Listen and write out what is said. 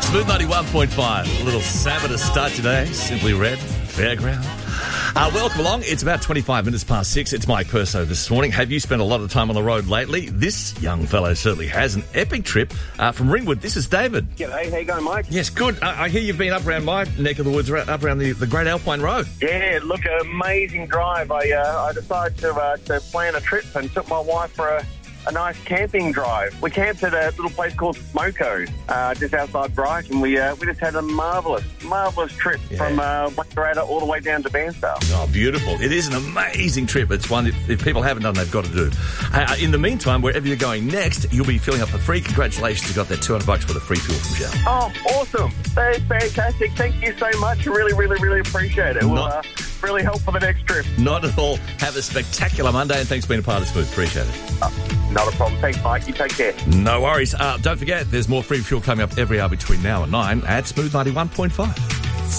Smooth 91.5. A little Sabbath to start today. Simply Red, Fairground. Welcome along. It's about 25 minutes past 6. It's Mike Perso this morning. Have you spent a lot of time on the road lately? This young fellow certainly has. An epic trip from Ringwood. This is David. G'day, how you going, Mike? Yes, good. I hear you've been up around my neck of the woods, up around the Great Alpine Road. Yeah, look, an amazing drive. I decided to plan a trip and took my wife for a nice camping drive. We camped at a little place called Smoko, just outside Brighton. We just had a marvellous trip from Wangaratta all the way down to Bairnsdale. Oh, beautiful. It is an amazing trip. It's one, if people haven't done, they've got to do. In the meantime, wherever you're going next, you'll be filling up for free. Congratulations, you got that $200 for the free fuel from Shell. Oh, awesome. That is fantastic. Thank you so much. Really appreciate it. We'll really help for the next trip. Not at all. Have a spectacular Monday, and thanks for being a part of Smooth. Appreciate it. Not a problem. Thanks, Mike. You take care. No worries. Don't forget, there's more free fuel coming up every hour between now and 9 at Smooth 91.5.